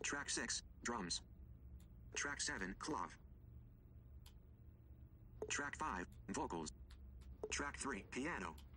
Track 6, drums. Track 7, clov. Track 5, vocals. Track 3, piano.